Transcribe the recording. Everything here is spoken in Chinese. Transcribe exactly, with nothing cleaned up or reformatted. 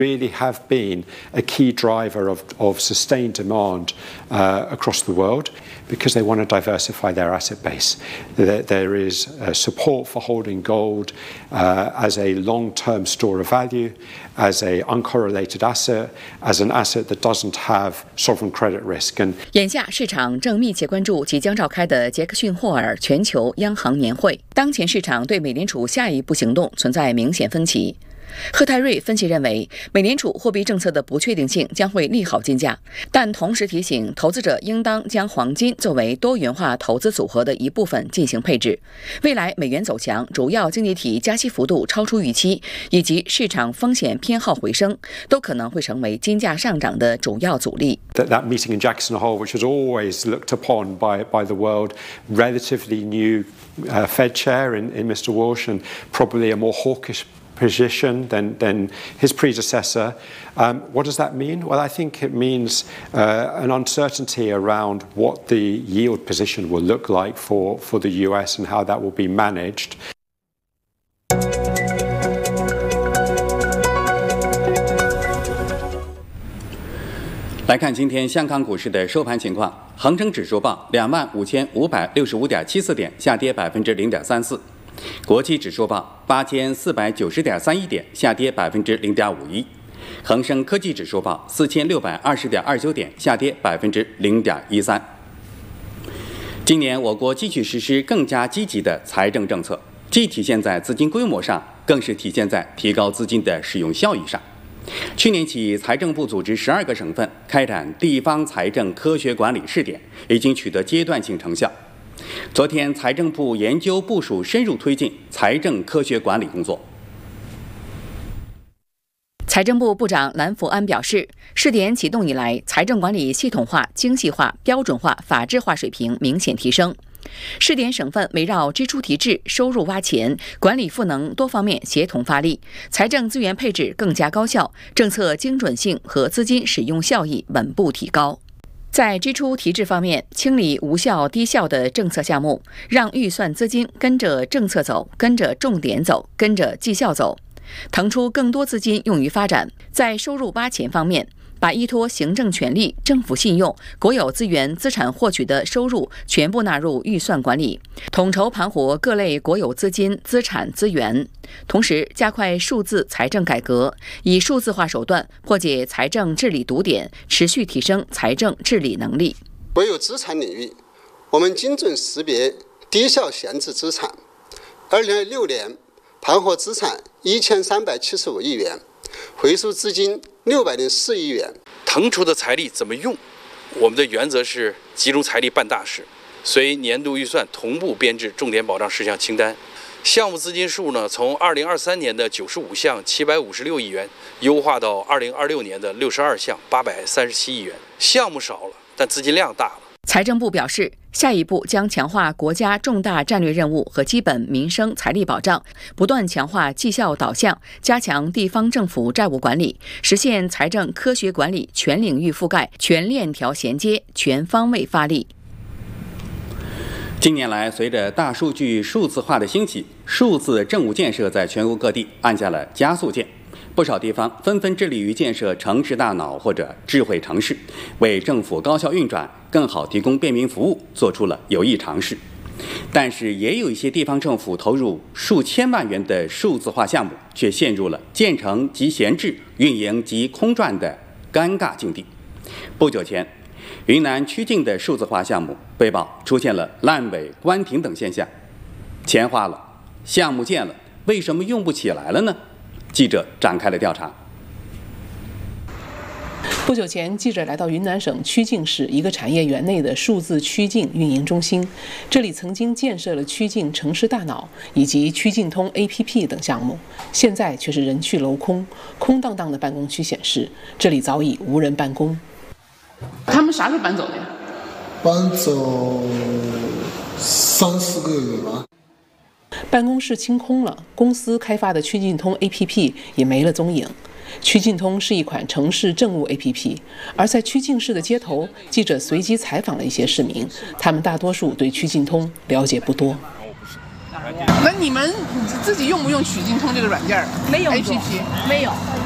really have been a key driver of, of sustained demand uh, across the world because they want to diversify their asset base. There, there is uh, support for holding gold uh, as a long-term store of value, as an uncorrelated asset, as an asset that doesn't have sovereign credit risk. And 眼下市场正密切关注即将召开的杰克逊霍尔全球央行年会。当前市场对美联储下一步行动存在明显分歧。贺泰瑞分析认为，美联储货币政策的不确定性将会利好金价，但同时提醒投资者应当将黄金作为多元化投资组合的一部分进行配置。未来美元走强、主要经济体加息幅度超出预期，以及市场风险偏好回升，都可能会成为金价上涨的主要阻力。 That, that meeting in Jackson Hole, which was always looked upon by, by the world, relatively new uh, Fed chair in, in Mister Walsh, and probably a more hawkish position than, than his predecessor. Um, what does that mean? Well, I think it means uh, an uncertainty around what the yield position will look like for, for the U S and how that will be managed. 来看今天香港股市的收盘情况，恒生指数报两万五千五百六十五点七四点，下跌百分之零点三四。国际指数报八千四百九十点三一点，下跌百分之零点五一。恒生科技指数报四千六百二十点二九点，下跌百分之零点一三。今年我国继续实施更加积极的财政政策，既体现在资金规模上，更是体现在提高资金的使用效益上。去年起，财政部组织十二个省份开展地方财政科学管理试点，已经取得阶段性成效。昨天，财政部研究部署深入推进财政科学管理工作。 财政部部长蓝福安表示，试点启动以来，财政管理系统化、精细化、标准化、法治化水平明显提升。试点省份围绕支出提质、收入挖钱、管理赋能多方面协同发力，财政资源配置更加高效，政策精准性和资金使用效益稳步提高。在支出提质方面，清理无效低效的政策项目，让预算资金跟着政策走，跟着重点走，跟着绩效走，腾出更多资金用于发展。在收入挖钱方面，把依托行政权力、政府信用、国有资源资产获取的收入全部纳入预算管理，统筹盘活各类国有资金、资产资源，同时加快数字财政改革，以数字化手段破解财政治理堵点，持续提升财政治理能力。 国有资产领域，我们精准识别低效闲置资产。二零二六年盘活资产一千三百七十五亿元，回收资金六百零四亿元。 腾出的财力怎么用？我们的原则是集中财力办大事，随年度预算同步编制重点保障事项清单。项目资金数呢，从二零二三年的九十五项七百五十六亿元，优化到二零二六年的六十二项八百三十七亿元。项目少了，但资金量大了。 财政部表示，下一步将强化国家重大战略任务和基本民生财力保障，不断强化绩效导向，加强地方政府债务管理，实现财政科学管理全领域覆盖、全链条衔接、全方位发力。 近年来，随着大数据数字化的兴起，数字政务建设在全国各地按下了加速键。不少地方纷纷致力于建设城市大脑或者智慧城市，为政府高效运转、更好提供便民服务做出了有益尝试。但是，也有一些地方政府投入数千万元的数字化项目，却陷入了建成即闲置、运营即空转的尴尬境地。不久前，云南曲靖的数字化项目被曝出现了烂尾、关停等现象。钱花了，项目建了，为什么用不起来了呢？记者展开了调查。 不久前，记者来到云南省曲靖市一个产业园内的数字曲靖运营中心，这里曾经建设了曲靖城市大脑以及曲靖通 A P P 等项目，现在却是人去楼空，空荡荡的办公区显示，这里早已无人办公。 他们啥时候搬走的呀？ 搬走三四个月吧。 办公室清空了，公司开发的曲靖通 A P P 也没了踪影。曲靖通是一款城市政务 A P P， 而在曲靖市的街头，记者随机采访了一些市民，他们大多数对曲靖通了解不多。 那你们自己用不用曲靖通这个软件？ 没有 A P P 没有。